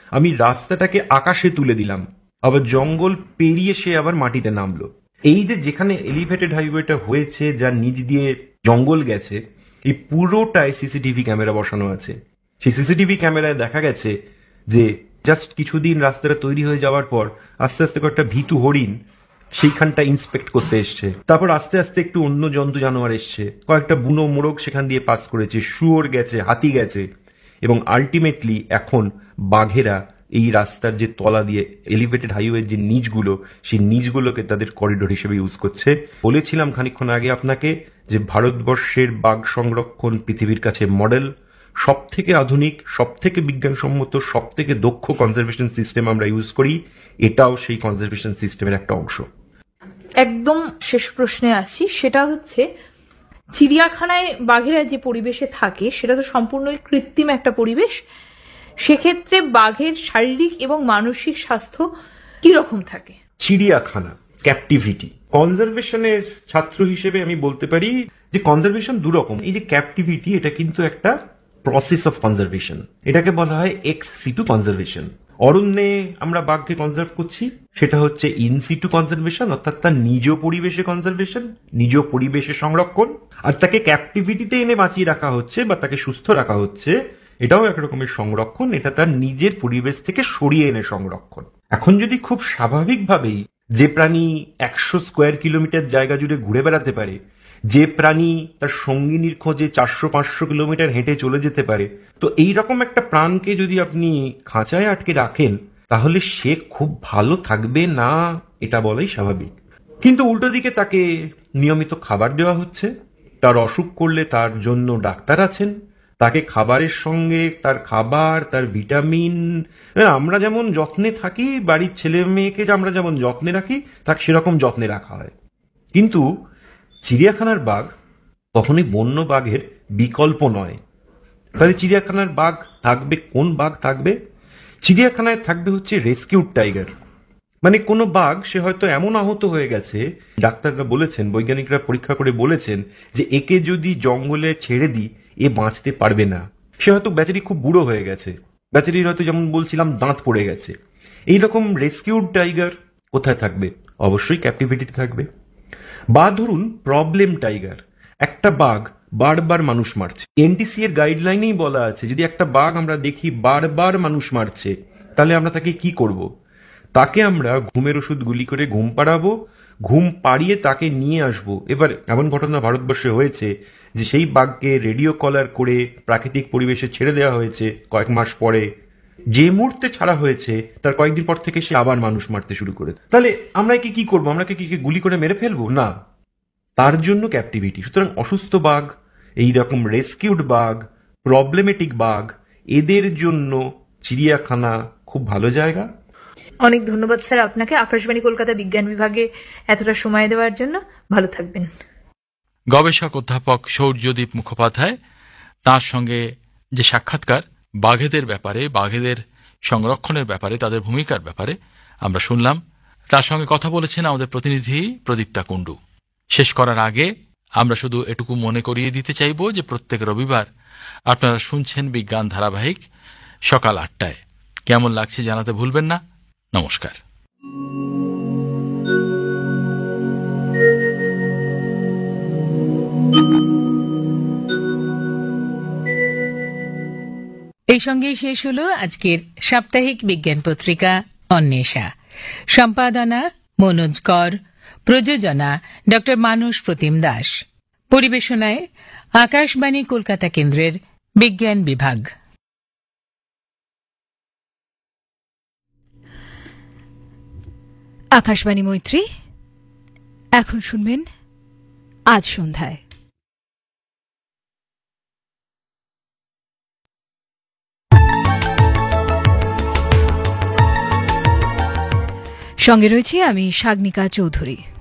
আমি রাস্তাটাকে আকাশে তুলে দিলাম, আবার জঙ্গল পেরিয়ে সে আবার মাটিতে নামলো। এই যে যেখানে এলিভেটেড হাইওয়েটা হয়েছে, যার নিচ দিয়ে জঙ্গল গেছে, এই পুরোটায় সিসিটিভি ক্যামেরা বসানো আছে। সেই সিসিটিভি ক্যামেরায় দেখা গেছে যে জাস্ট কিছুদিন রাস্তাটা তৈরি হয়ে যাওয়ার পর আস্তে আস্তে কয়েকটা ভীতু হরিণ সেইখানটা ইন্সপেক্ট করতে এসছে, তারপর আস্তে আস্তে একটু অন্য জন্তু জানোয়ার এসছে, কয়েকটা বুনো মোরগ সেখান দিয়ে পাস করেছে, শুয়োর গেছে, হাতি গেছে, এবং আলটিমেটলি এখন বাঘেরা এই রাস্তার যে তলা দিয়ে এলিভেটেড হাইওয়ের যে নিচগুলো, সেই নিচগুলোকে তাদের করিডোর হিসেবে ইউজ করছে। বলেছিলাম খানিকক্ষণ আগে আপনাকে যে ভারতবর্ষের বাঘ সংরক্ষণ পৃথিবীর কাছে মডেল, সব থেকে আধুনিক, সব থেকে বিজ্ঞানসম্মত, সব থেকে দক্ষ কনজারভেশন সিস্টেম আমরা ইউজ করি। এটাও সেই কনজারভেশন সিস্টেমের একটা অংশ। একদম শেষ প্রশ্নে আসছি, সেটা হচ্ছে চিড়িয়াখানায় বাঘেরা যে পরিবেশে থাকে সেটা তো সম্পূর্ণই কৃত্রিম একটা পরিবেশ। সেক্ষেত্রে বাঘের শারীরিক এবং মানসিক স্বাস্থ্য কিরকম থাকে? চিড়িয়াখানা, ক্যাপটিভিটি, কনজারভেশনের ছাত্র হিসেবে আমি বলতে পারি যে কনজারভেশন দুরকম। এই যে ক্যাপটিভিটি, এটা কিন্তু একটা প্রসেস অফ কনজারভেশন, এটাকে বলা হয় এক্স সিটু কনজারভেশন। অরণ্যে আমরা বাঘকে কনজার্ভ করছি, সেটা হচ্ছে ইন সিটু কনজারভেশন, অর্থাৎ তার নিজ পরিবেশে কনজারভেশন, নিজ পরিবেশে সংরক্ষণ। আর তাকে ক্যাপটিভিটিতে এনে বাঁচিয়ে রাখা হচ্ছে বা তাকে সুস্থ রাখা হচ্ছে, এটাও এক রকমের সংরক্ষণ। এটা তার নিজের পরিবেশ থেকে সরিয়ে এনে সংরক্ষণ। এখন যদি খুব স্বাভাবিকভাবেই যে প্রাণী 100 স্কোয়ার কিলোমিটার জায়গা জুড়ে ঘুরে বেড়াতে পারে, যে প্রাণী তার সঙ্গিনীর খোঁজে 400-500 কিলোমিটার হেঁটে চলে যেতে পারে, তো এইরকম একটা প্রাণকে যদি আপনি খাঁচায় আটকে রাখেন, তাহলে সে খুব ভালো থাকবে না, এটা বলাই স্বাভাবিক। কিন্তু উল্টো দিকে তাকে নিয়মিত খাবার দেওয়া হচ্ছে, তার অসুখ করলে তার জন্য ডাক্তার আছেন, তাকে খাবারের সঙ্গে তার খাবার, তার ভিটামিন, আমরা যেমন যত্নে থাকি, বাড়ির ছেলে মেয়েকে আমরা যেমন যত্নে রাখি, তাকে সেরকম যত্নে রাখা হয়। কিন্তু চিড়িয়াখানার বাঘ কখনোই বন্য বাঘের বিকল্প নয়। তাহলে চিড়িয়াখানার বাঘ থাকবে, কোন বাঘ থাকবে? চিড়িয়াখানায় থাকবে হচ্ছে রেস্কিউড টাইগার। মানে কোনো বাঘ সে হয়তো এমন আহত হয়ে গেছে, ডাক্তাররা বলেছেন, বৈজ্ঞানিকরা পরীক্ষা করে বলেছেন যে একে যদি জঙ্গলে ছেড়ে দিই এ বাঁচতে পারবে না। সে হয়তো বেচারি খুব বুড়ো হয়ে গেছে, বেচারির হয়তো যেমন বলছিলাম দাঁত পড়ে গেছে। এইরকম রেস্কিউড টাইগার কোথায় থাকবে? অবশ্যই ক্যাপটিভিটিতে থাকবে। বা ধরুন প্রবলেম টাইগার, একটা বাঘ বারবার মানুষ মারছে, এনটিসি এর গাইডলাইনেই বলা আছে যদি একটা বাঘ আমরা দেখি বারবার মানুষ মারছে, তাহলে আমরা তাকে কি করব? তাকে আমরা ঘুমের ওষুধ গুলি করে ঘুম পাড়াবো, ঘুম পাড়িয়ে তাকে নিয়ে আসবো। এবার এমন ঘটনা ভারতবর্ষে হয়েছে যে সেই বাঘকে রেডিও কলার করে প্রাকৃতিক পরিবেশে ছেড়ে দেওয়া হয়েছে। কয়েক মাস পরে, যে মুহূর্তে ছাড়া হয়েছে তার কয়েকদিন পর থেকে সে আবার মানুষ মারতে শুরু করে। তাহলে আমরা কি করবো? আমরা কি গুলি করে মেরে ফেলবো? না, তার জন্য ক্যাপটিভিটি। সুতরাং অসুস্থ বাঘ, এই রকম রেস্কিউড বাঘ, প্রবলেমেটিক বাঘ, এদের জন্য চিড়িয়াখানা খুব ভালো জায়গা। অনেক ধন্যবাদ স্যার আপনাকে, আকাশবাণী কলকাতা বিজ্ঞান বিভাগে এতটা সময় দেওয়ার জন্য। ভালো থাকবেন। গবেষক অধ্যাপক সৌর্যদীপ মুখোপাধ্যায়, তার সঙ্গে যে সাক্ষাৎকার বাঘেদের ব্যাপারে, বাঘেদের সংরক্ষণের ব্যাপারে, তাদের ভূমিকার ব্যাপারে আমরা শুনলাম, তার সঙ্গে কথা বলেছেন আমাদের প্রতিনিধি প্রদীপ্তা কুণ্ডু। শেষ করার আগে আমরা শুধু এটুকু মনে করিয়ে দিতে চাইব যে প্রত্যেক রবিবার আপনারা শুনছেন বিজ্ঞান ধারাবাহিক সকাল 8টায়। কেমন লাগছে জানাতে ভুলবেন না। নমস্কার। এই সঙ্গেই শেষ হল আজকের সাপ্তাহিক বিজ্ঞান পত্রিকা অন্বেষা। সম্পাদনা মনোজ কর, প্রযোজনা ড মানস প্রতিম দাস, পরিবেশনায় আকাশবাণী কলকাতা কেন্দ্রের বিজ্ঞান বিভাগ। আকাশবাণী মৈত্রী, এখন শুনবেন আজ সন্ধ্যায়। সঙ্গে রয়েছি আমি সাগনিকা চৌধুরী।